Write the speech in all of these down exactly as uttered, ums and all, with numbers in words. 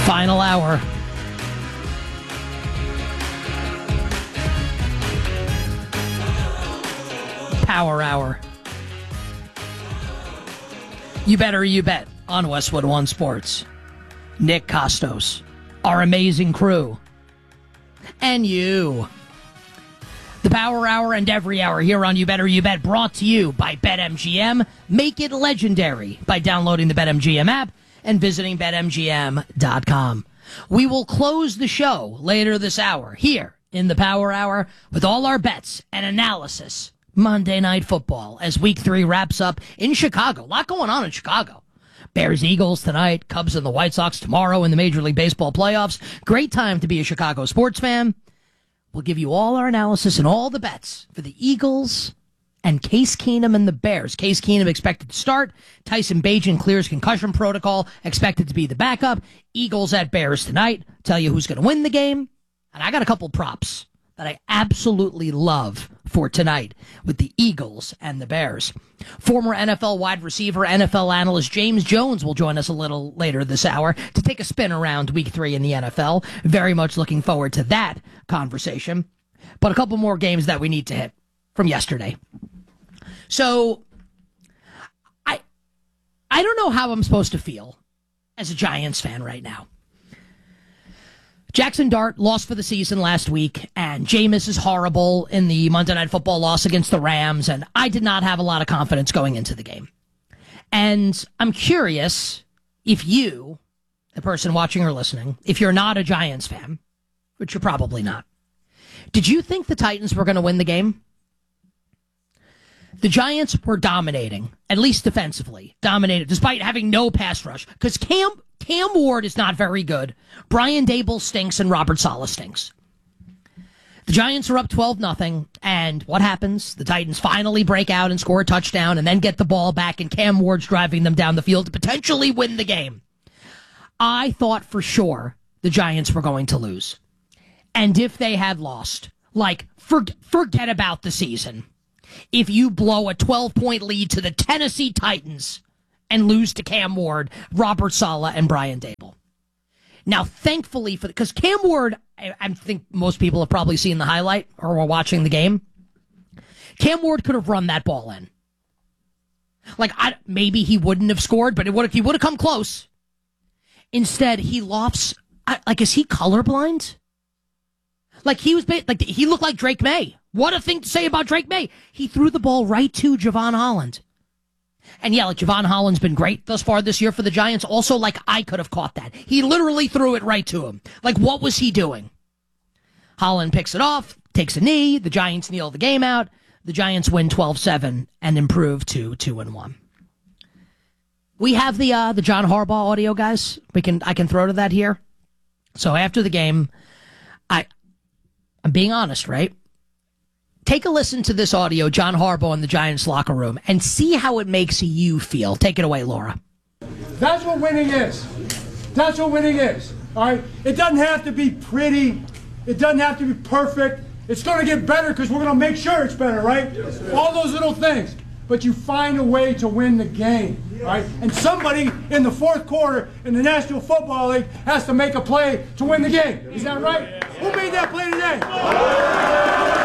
Final hour. Power hour. You better, you bet on Westwood One Sports. Nick Costos, our amazing crew, and you. The Power Hour and every hour here on You Better You Bet, brought to you by BetMGM. Make it legendary by downloading the BetMGM app and visiting Bet M G M dot com. We will close the show later this hour here in the Power Hour with all our bets and analysis. Monday Night Football as Week three wraps up in Chicago. A lot going on in Chicago. Bears-Eagles tonight, Cubs and the White Sox tomorrow in the Major League Baseball playoffs. Great time to be a Chicago sports fan. We'll give you all our analysis and all the bets for the Eagles and Case Keenum and the Bears. Case Keenum expected to start. Tyson Bagent clears concussion protocol, expected to be the backup. Eagles at Bears tonight. Tell you who's going to win the game. And I got a couple props that I absolutely love for tonight with the Eagles and the Bears. Former N F L wide receiver, N F L analyst James Jones will join us a little later this hour to take a spin around Week three in the N F L. Very much looking forward to that conversation. But a couple more games that we need to hit from yesterday. So, I, I don't know how I'm supposed to feel as a Giants fan right now. Jackson Dart lost for the season last week, and Jameis is horrible in the Monday Night Football loss against the Rams, and I did not have a lot of confidence going into the game. And I'm curious if you, the person watching or listening, if you're not a Giants fan, which you're probably not, did you think the Titans were going to win the game? The Giants were dominating, at least defensively, dominated, despite having no pass rush, because Cam... Cam Ward is not very good. Brian Daboll stinks and Robert Saleh stinks. The Giants are up twelve nothing, and what happens? The Titans finally break out and score a touchdown and then get the ball back, and Cam Ward's driving them down the field to potentially win the game. I thought for sure the Giants were going to lose. And if they had lost, like, for, forget about the season. If you blow a twelve-point lead to the Tennessee Titans and lose to Cam Ward, Robert Saleh, and Brian Daboll. Now, thankfully, for because Cam Ward, I, I think most people have probably seen the highlight or were watching the game. Cam Ward could have run that ball in. Like, I, maybe he wouldn't have scored, but it would he would have come close. Instead, he lofts. I, like, is he colorblind? Like he was, like he looked like Drake May. What a thing to say about Drake May! He threw the ball right to Javon Holland. And yeah, like Javon Holland's been great thus far this year for the Giants. Also, like, I could have caught that. He literally threw it right to him. Like, what was he doing? Holland picks it off, takes a knee. The Giants kneel the game out. The Giants win twelve seven and improve to two and one. We have the uh, the John Harbaugh audio, guys. We can I can throw to that here. So after the game, I I'm being honest, right? Take a listen to this audio, John Harbaugh in the Giants locker room, and see how it makes you feel. Take it away, Laura. That's what winning is. That's what winning is. All right? It doesn't have to be pretty. It doesn't have to be perfect. It's going to get better because we're going to make sure it's better, right? Yes, all those little things. But you find a way to win the game, right? And somebody in the fourth quarter in the National Football League has to make a play to win the game. Is that right? Who made that play today?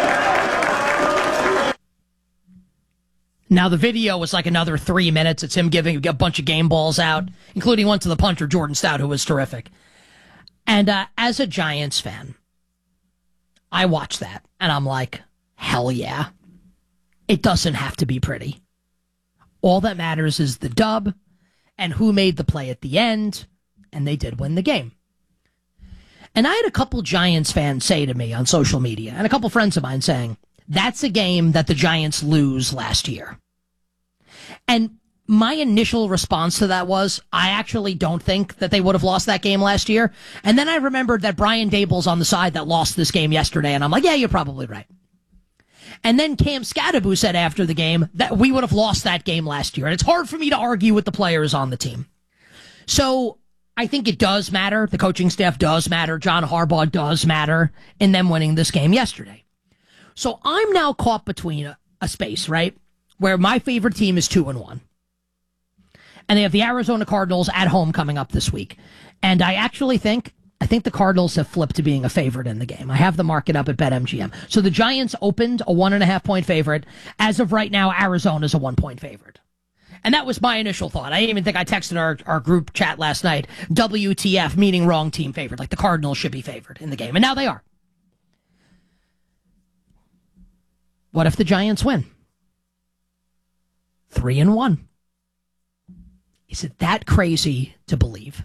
Now, the video was like another three minutes. It's him giving a bunch of game balls out, including one to the punter, Jordan Stout, who was terrific. And uh, as a Giants fan, I watch that, and I'm like, hell yeah. It doesn't have to be pretty. All that matters is the dub and who made the play at the end, and they did win the game. And I had a couple Giants fans say to me on social media, and a couple friends of mine saying, that's a game that the Giants lose last year. And my initial response to that was, I actually don't think that they would have lost that game last year. And then I remembered that Brian Daboll's on the side that lost this game yesterday, and I'm like, yeah, you're probably right. And then Cam Scadaboo said after the game that we would have lost that game last year. And it's hard for me to argue with the players on the team. So I think it does matter. The coaching staff does matter. John Harbaugh does matter in them winning this game yesterday. So I'm now caught between a, a space, right, where my favorite team is two and one, And they have the Arizona Cardinals at home coming up this week. And I actually think, I think the Cardinals have flipped to being a favorite in the game. I have the market up at BetMGM. So the Giants opened a one and a half point favorite. As of right now, Arizona's a one point favorite. And that was my initial thought. I didn't even think I texted our, our group chat last night, W T F, meaning wrong team favored. Like the Cardinals should be favored in the game. And now they are. What if the Giants win? Three and one. Is it that crazy to believe?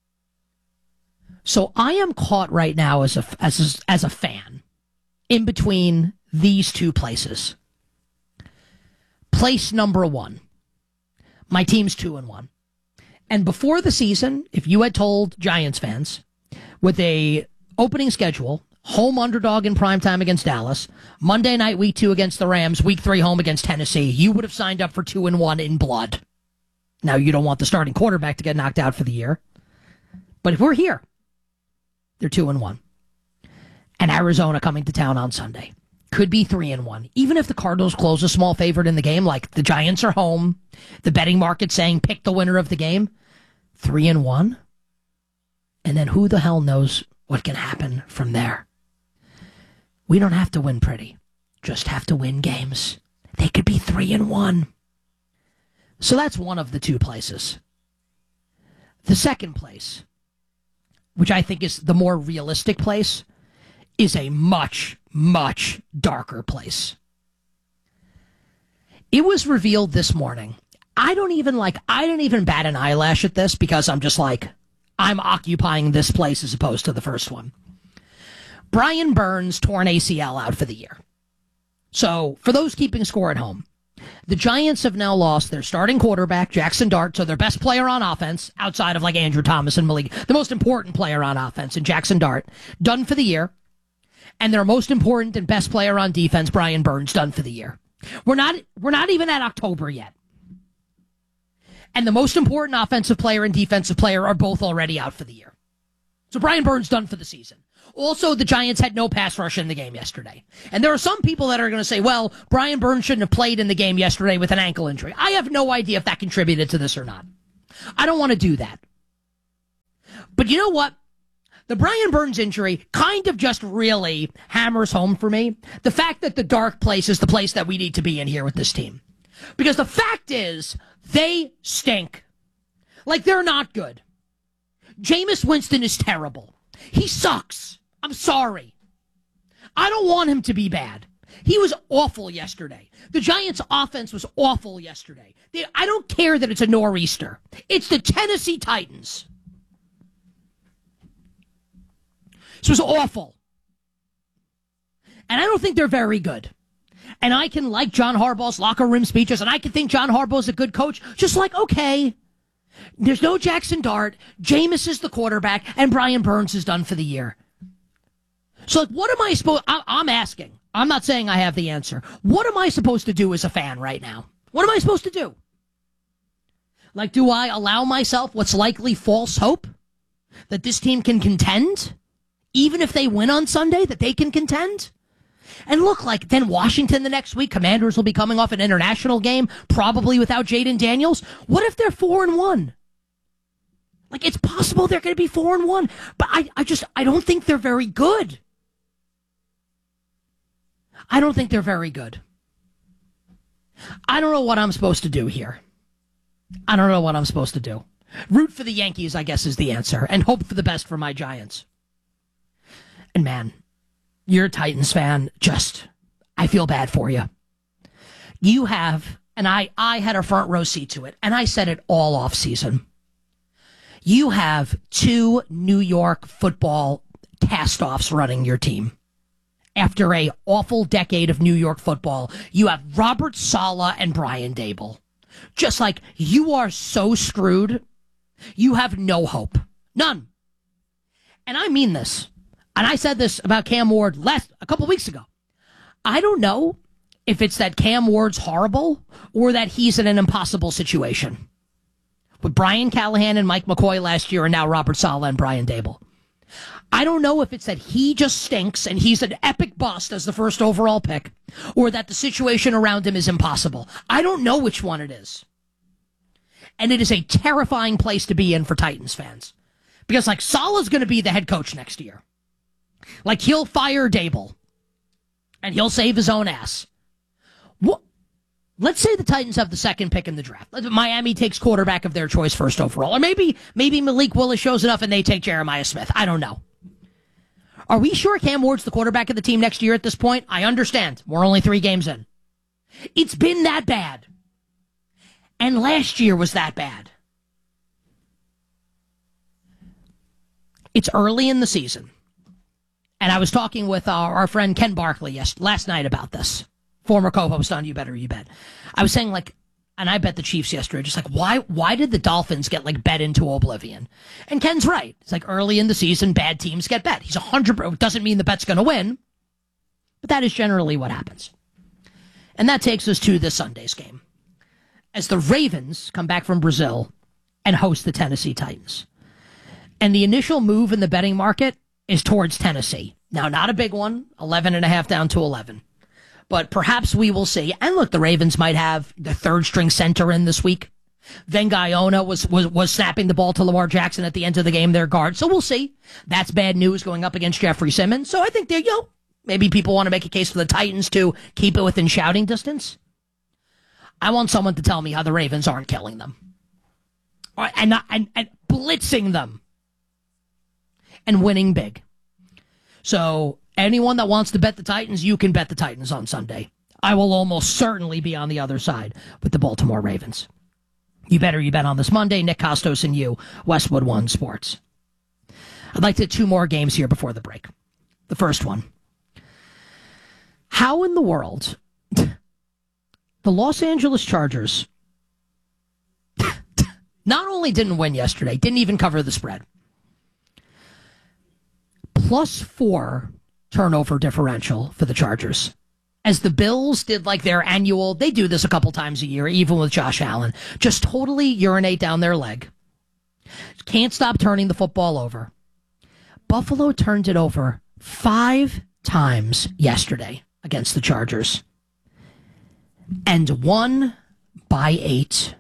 So I am caught right now as a, as a, as a fan in between these two places. Place number one. My team's two and one. And before the season, if you had told Giants fans with a opening schedule, home underdog in primetime against Dallas, Monday night, week two against the Rams, week three home against Tennessee, you would have signed up for two and one in blood. Now, you don't want the starting quarterback to get knocked out for the year. But if we're here, they're two and one. And Arizona coming to town on Sunday. Could be three and one. Even if the Cardinals close a small favorite in the game, like the Giants are home, the betting market saying pick the winner of the game, three and one. And then who the hell knows what can happen from there? We don't have to win pretty. Just have to win games. They could be three and one. So that's one of the two places. The second place, which I think is the more realistic place, is a much, much darker place. It was revealed this morning. I don't even like, I didn't even bat an eyelash at this because I'm just like, I'm occupying this place as opposed to the first one. Brian Burns tore an A C L out for the year. So for those keeping score at home, the Giants have now lost their starting quarterback, Jackson Dart, so their best player on offense, outside of like Andrew Thomas and Malik, the most important player on offense, and Jackson Dart, done for the year. And their most important and best player on defense, Brian Burns, done for the year. We're not, we're not even at October yet. And the most important offensive player and defensive player are both already out for the year. So Brian Burns done for the season. Also, the Giants had no pass rush in the game yesterday. And there are some people that are going to say, well, Brian Burns shouldn't have played in the game yesterday with an ankle injury. I have no idea if that contributed to this or not. I don't want to do that. But you know what? The Brian Burns injury kind of just really hammers home for me the fact that the dark place is the place that we need to be in here with this team. Because the fact is, they stink. Like, they're not good. Jameis Winston is terrible. He sucks. I'm sorry. I don't want him to be bad. He was awful yesterday. The Giants' offense was awful yesterday. They, I don't care that it's a nor'easter. It's the Tennessee Titans. This was awful. And I don't think they're very good. And I can like John Harbaugh's locker room speeches, and I can think John Harbaugh's a good coach. Just like, okay, there's no Jackson Dart, Jameis is the quarterback, and Brian Burns is done for the year. So, like, what am I supposed... I'm asking. I'm not saying I have the answer. What am I supposed to do as a fan right now? What am I supposed to do? Like, do I allow myself what's likely false hope? That this team can contend? Even if they win on Sunday, that they can contend? And look, like, then Washington the next week, Commanders will be coming off an international game, probably without Jaden Daniels. What if they're four and one? Like, it's possible they're going to be four and one, but I, I just, I don't think they're very good. I don't think they're very good. I don't know what I'm supposed to do here. I don't know what I'm supposed to do. Root for the Yankees, I guess, is the answer, and hope for the best for my Giants. And man, you're a Titans fan, just, I feel bad for you. You have, and I, I had a front row seat to it, and I said it all off season. You have two New York football cast-offs running your team. After a awful decade of New York football, you have Robert Saleh and Brian Daboll. Just like, you are so screwed, you have no hope. None. And I mean this. And I said this about Cam Ward last a couple weeks ago. I don't know if it's that Cam Ward's horrible or that he's in an impossible situation. With Brian Callahan and Mike McCoy last year, and now Robert Saleh and Brian Daboll. I don't know if it's that he just stinks and he's an epic bust as the first overall pick, or that the situation around him is impossible. I don't know which one it is. And it is a terrifying place to be in for Titans fans. Because, like, Saleh's going to be the head coach next year. Like, he'll fire Dable. And he'll save his own ass. What? Let's say the Titans have the second pick in the draft. Miami takes quarterback of their choice first overall. Or maybe maybe Malik Willis shows enough and they take Jeremiah Smith. I don't know. Are we sure Cam Ward's the quarterback of the team next year at this point? I understand. We're only three games in. It's been that bad. And last year was that bad. It's early in the season. And I was talking with our, our friend Ken Barkley yes, last night about this. Former co-host on You Better You Bet. I was saying, like, and I bet the Chiefs yesterday, just like, why why did the Dolphins get, like, bet into oblivion? And Ken's right. It's like early in the season, bad teams get bet. He's one hundred percent. Doesn't mean the bet's going to win, but that is generally what happens. And that takes us to this Sunday's game. As the Ravens come back from Brazil and host the Tennessee Titans. And the initial move in the betting market is towards Tennessee. Now, not a big one, eleven and a half down to eleven. But perhaps we will see. And look, the Ravens might have the third string center in this week. Vengayona was, was, was snapping the ball to Lamar Jackson at the end of the game, their guard. So we'll see. That's bad news going up against Jeffrey Simmons. So I think there, you know, maybe people want to make a case for the Titans to keep it within shouting distance. I want someone to tell me how the Ravens aren't killing them. And, not, and, and blitzing them. And winning big. So anyone that wants to bet the Titans, you can bet the Titans on Sunday. I will almost certainly be on the other side with the Baltimore Ravens. You better you bet on this Monday. Nick Costos and you, Westwood One Sports. I'd like to two more games here before the break. The first one. How in the world the Los Angeles Chargers not only didn't win yesterday, didn't even cover the spread. Plus four turnover differential for the Chargers. As the Bills did like their annual, they do this a couple times a year, even with Josh Allen, just totally urinate down their leg. Can't stop turning the football over. Buffalo turned it over five times yesterday against the Chargers. And won by eight.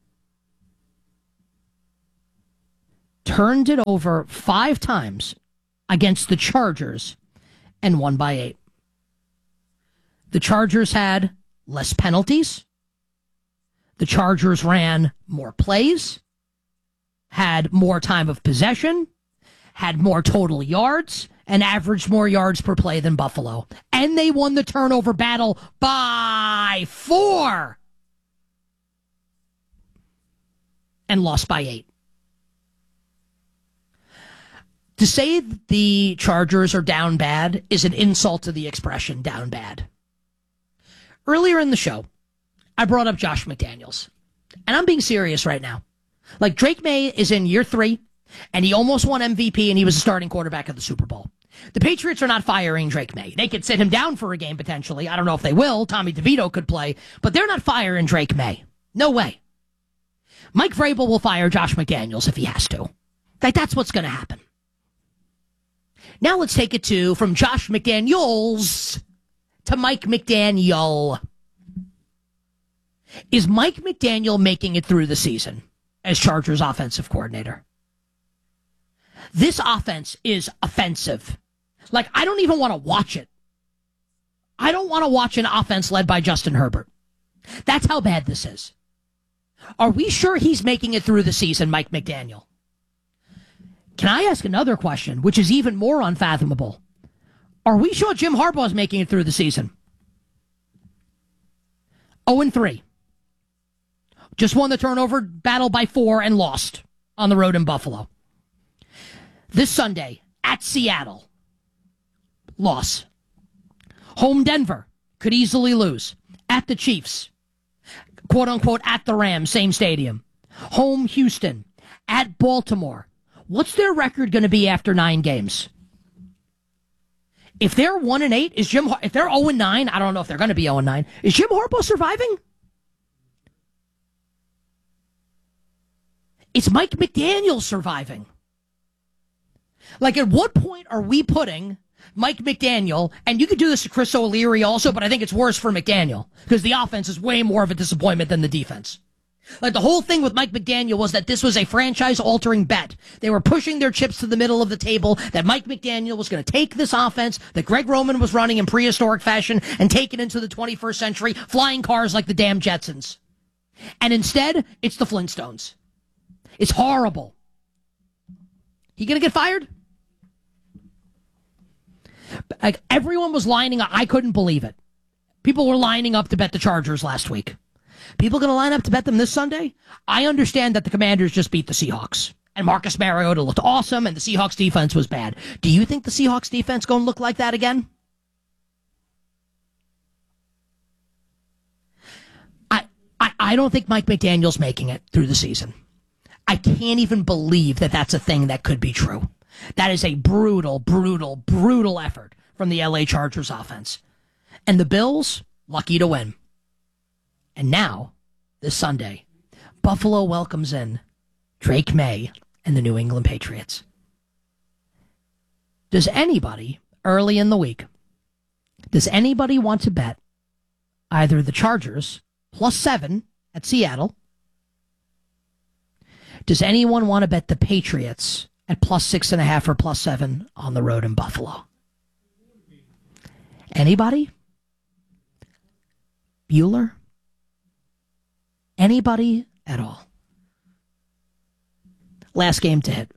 Turned it over five times against the Chargers and won by eight. The Chargers had less penalties. The Chargers ran more plays, had more time of possession, had more total yards, and averaged more yards per play than Buffalo. And they won the turnover battle by four. And lost by eight. To say the Chargers are down bad is an insult to the expression down bad. Earlier in the show, I brought up Josh McDaniels. And I'm being serious right now. Like, Drake May is in year three, and he almost won M V P, and he was the starting quarterback of the Super Bowl. The Patriots are not firing Drake May. They could sit him down for a game, potentially. I don't know if they will. Tommy DeVito could play. But they're not firing Drake May. No way. Mike Vrabel will fire Josh McDaniels if he has to. Like, that's what's going to happen. Now let's take it to, from Josh McDaniels to Mike McDaniel. Is Mike McDaniel making it through the season as Chargers offensive coordinator? This offense is offensive. Like, I don't even want to watch it. I don't want to watch an offense led by Justin Herbert. That's how bad this is. Are we sure he's making it through the season, Mike McDaniel? Can I ask another question, which is even more unfathomable? Are we sure Jim Harbaugh is making it through the season? oh and three. Just won the turnover battle by four and lost on the road in Buffalo. This Sunday, at Seattle. Loss. Home Denver. Could easily lose. At the Chiefs. Quote unquote, at the Rams, same stadium. Home Houston. At Baltimore. What's their record going to be after nine games? If they're one and eight, is Jim? If they're zero and nine, I don't know if they're going to be zero and nine. Is Jim Harbaugh surviving? It's Mike McDaniel surviving. Like, at what point are we putting Mike McDaniel, and you could do this to Chris O'Leary also, but I think it's worse for McDaniel because the offense is way more of a disappointment than the defense. Like, the whole thing with Mike McDaniel was that this was a franchise-altering bet. They were pushing their chips to the middle of the table, that Mike McDaniel was going to take this offense that Greg Roman was running in prehistoric fashion and take it into the twenty-first century, flying cars like the damn Jetsons. And instead, it's the Flintstones. It's horrible. He going to get fired? Like, everyone was lining up. I couldn't believe it. People were lining up to bet the Chargers last week. People going to line up to bet them this Sunday? I understand that the Commanders just beat the Seahawks. And Marcus Mariota looked awesome, and the Seahawks defense was bad. Do you think the Seahawks defense going to look like that again? I, I, I don't think Mike McDaniel's making it through the season. I can't even believe that that's a thing that could be true. That is a brutal, brutal, brutal effort from the L A Chargers offense. And the Bills, lucky to win. And now, this Sunday, Buffalo welcomes in Drake May and the New England Patriots. Does anybody, early in the week, does anybody want to bet either the Chargers plus seven at Seattle? Does anyone want to bet the Patriots at plus six and a half or plus seven on the road in Buffalo? Anybody? Bueller? Anybody at all? Last game to hit.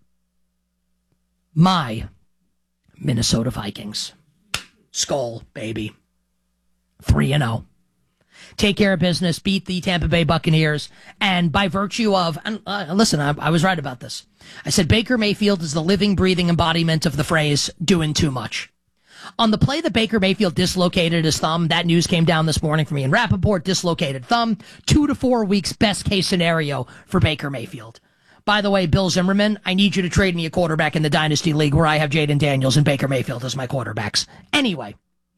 My Minnesota Vikings. Skull, baby. three and oh. Take care of business, beat the Tampa Bay Buccaneers, and by virtue of, and uh, listen, I, I was right about this. I said Baker Mayfield is the living, breathing embodiment of the phrase, doing too much. On the play that Baker Mayfield dislocated his thumb, that news came down this morning from Ian Rappaport, dislocated thumb, two to four weeks best case scenario for Baker Mayfield. By the way, Bill Zimmerman, I need you to trade me a quarterback in the Dynasty League where I have Jaden Daniels and Baker Mayfield as my quarterbacks. Anyway,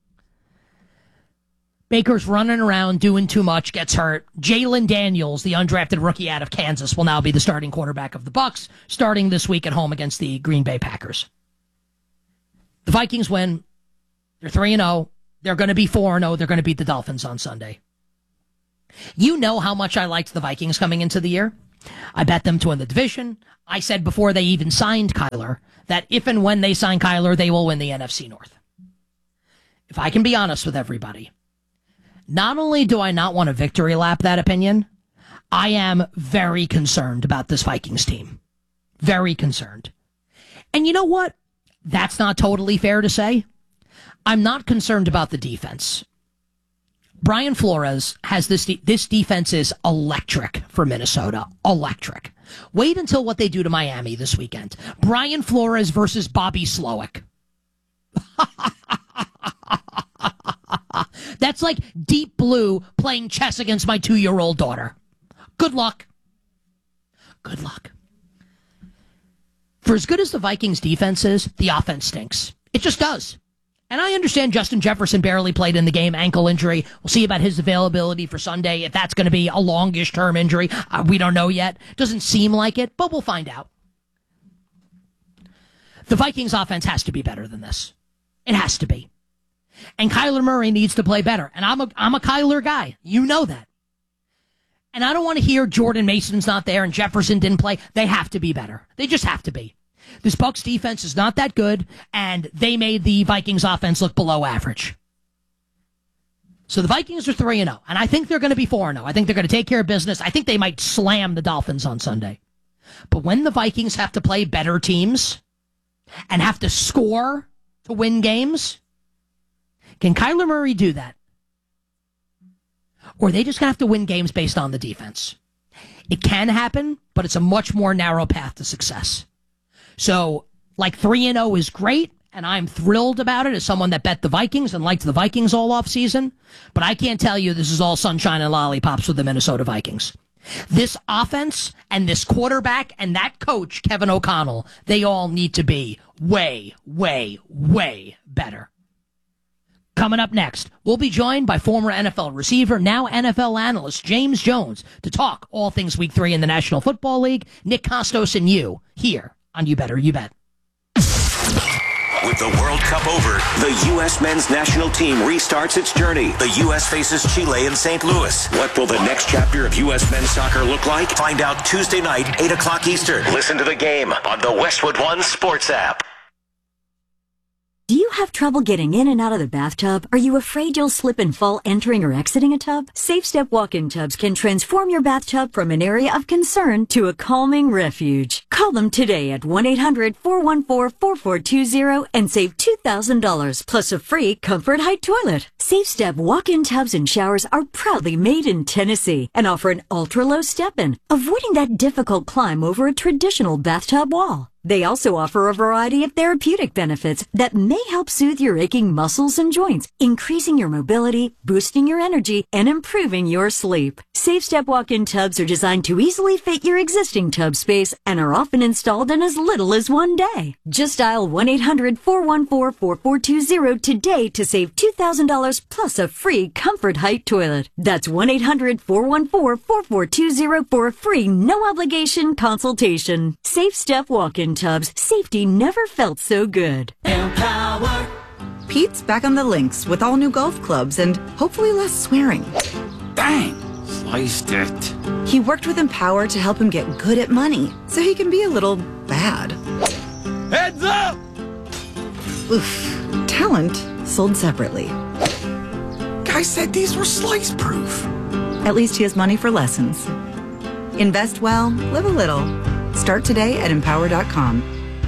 Baker's running around doing too much, gets hurt. Jalen Daniels, the undrafted rookie out of Kansas, will now be the starting quarterback of the Bucs, starting this week at home against the Green Bay Packers. The Vikings win. They're three and oh. They're going to be four and oh. They're going to beat the Dolphins on Sunday. You know how much I liked the Vikings coming into the year. I bet them to win the division. I said before they even signed Kyler that if and when they sign Kyler, they will win the N F C North. If I can be honest with everybody, not only do I not want to victory lap that opinion, I am very concerned about this Vikings team. Very concerned. And you know what? That's not totally fair to say. I'm not concerned about the defense. Brian Flores has this, de- this defense is electric for Minnesota. Electric. Wait until what they do to Miami this weekend. Brian Flores versus Bobby Slowick. That's like Deep Blue playing chess against my two-year-old daughter. Good luck. Good luck. For as good as the Vikings defense is, the offense stinks. It just does. And I understand Justin Jefferson barely played in the game, ankle injury. We'll see about his availability for Sunday, if that's going to be a longish-term injury. Uh, we don't know yet. Doesn't seem like it, but we'll find out. The Vikings offense has to be better than this. It has to be. And Kyler Murray needs to play better. And I'm a, I'm a Kyler guy. You know that. And I don't want to hear Jordan Mason's not there and Jefferson didn't play. They have to be better. They just have to be. This Bucs defense is not that good, and they made the Vikings offense look below average. So the Vikings are three and oh, and I think they're going to be four and oh. I think they're going to take care of business. I think they might slam the Dolphins on Sunday. But when the Vikings have to play better teams and have to score to win games, can Kyler Murray do that? Or are they just going to have to win games based on the defense? It can happen, but it's a much more narrow path to success. So, like three and oh is great, and I'm thrilled about it as someone that bet the Vikings and liked the Vikings all off season. But I can't tell you this is all sunshine and lollipops with the Minnesota Vikings. This offense and this quarterback and that coach, Kevin O'Connell, they all need to be way, way, way better. Coming up next, we'll be joined by former N F L receiver, now N F L analyst James Jones to talk all things Week three in the National Football League. Nick Costos and you here on You Better You Bet. With the World Cup over, the U S men's national team restarts its journey. The U S faces Chile in Saint Louis. What will the next chapter of U S men's soccer look like? Find out Tuesday night, eight o'clock Eastern. Listen to the game on the Westwood One Sports app. Do you have trouble getting in and out of the bathtub? Are you afraid you'll slip and fall entering or exiting a tub? Safe Step walk-in tubs can transform your bathtub from an area of concern to a calming refuge. Call them today at one eight hundred, four one four, four four two zero and save two thousand dollars plus a free Comfort Height toilet. Safe Step walk-in tubs and showers are proudly made in Tennessee and offer an ultra-low step-in, avoiding that difficult climb over a traditional bathtub wall. They also offer a variety of therapeutic benefits that may help soothe your aching muscles and joints, increasing your mobility, boosting your energy, and improving your sleep. Safe Step walk-in tubs are designed to easily fit your existing tub space and are often installed in as little as one day. Just dial one eight hundred, four one four, four four two zero today to save two thousand dollars plus a free Comfort Height toilet. That's one eight hundred, four one four, four four two zero for a free no-obligation consultation. Safe Step walk-in tubs. Safety never felt so good. Empower. Pete's back on the links with all new golf clubs and hopefully less swearing. Dang, sliced it. He worked with Empower to help him get good at money so he can be a little bad. Heads up! Oof. Talent sold separately. Guy said these were slice proof. At least he has money for lessons. Invest well, live a little. Start today at empower dot com.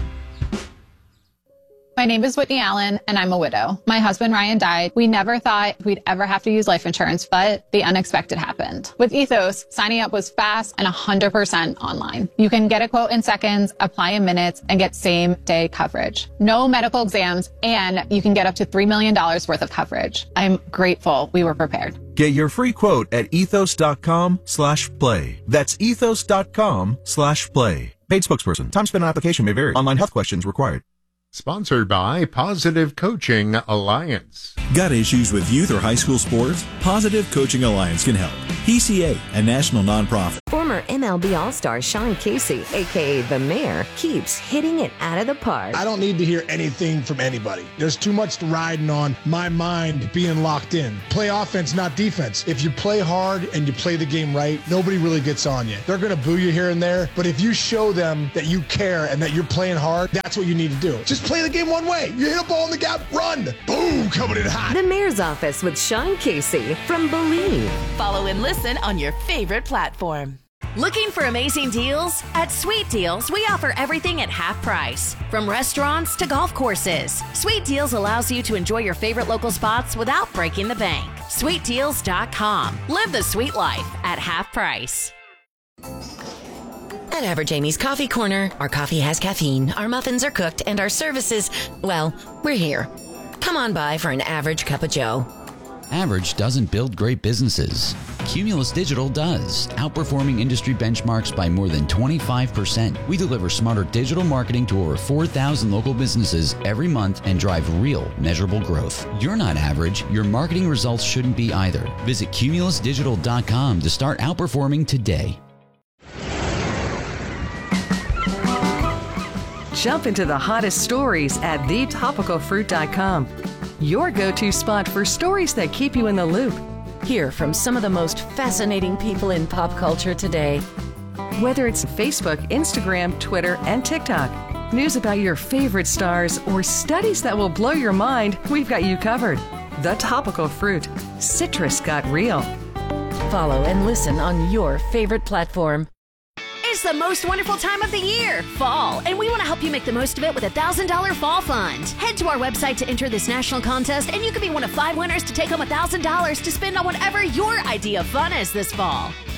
My name is Whitney Allen, and I'm a widow. My husband, Ryan, died. We never thought we'd ever have to use life insurance, but the unexpected happened. With Ethos, signing up was fast and one hundred percent online. You can get a quote in seconds, apply in minutes, and get same-day coverage. No medical exams, and you can get up to three million dollars worth of coverage. I'm grateful we were prepared. Get your free quote at ethos.com slash play. That's ethos.com slash play. Paid spokesperson. Time spent on application may vary. Online health questions required. Sponsored by Positive Coaching Alliance. Got issues with youth or high school sports? Positive Coaching Alliance can help. P C A, a national nonprofit. Former M L B All-Star Sean Casey, a k a. The Mayor, keeps hitting it out of the park. I don't need to hear anything from anybody. There's too much riding on my mind being locked in. Play offense, not defense. If you play hard and you play the game right, nobody really gets on you. They're going to boo you here and there, but if you show them that you care and that you're playing hard, that's what you need to do. Just play the game one way. You hit a ball in the gap, run. Boom, coming in hot. The Mayor's Office with Sean Casey from Believe. Follow and listen on your favorite platform. Looking for amazing deals? At Sweet Deals, we offer everything at half price. From restaurants to golf courses, Sweet Deals allows you to enjoy your favorite local spots without breaking the bank. sweet deals dot com. Live the sweet life at half price. At Average Amy's Coffee Corner, our coffee has caffeine, our muffins are cooked, and our services, well, we're here. Come on by for an average cup of joe. Average doesn't build great businesses. Cumulus Digital does, outperforming industry benchmarks by more than twenty-five percent. We deliver smarter digital marketing to over four thousand local businesses every month and drive real, measurable growth. You're not average. Your marketing results shouldn't be either. Visit cumulus digital dot com to start outperforming today. Jump into the hottest stories at the topical fruit dot com. Your go-to spot for stories that keep you in the loop. Hear from some of the most fascinating people in pop culture today. Whether it's Facebook, Instagram, Twitter, and TikTok, news about your favorite stars, or studies that will blow your mind, we've got you covered. The Topical Fruit. Citrus got real. Follow and listen on your favorite platform. It's the most wonderful time of the year, fall, and we want to help you make the most of it with a one thousand dollars Fall Fund. Head to our website to enter this national contest, and you could be one of five winners to take home one thousand dollars to spend on whatever your idea of fun is this fall.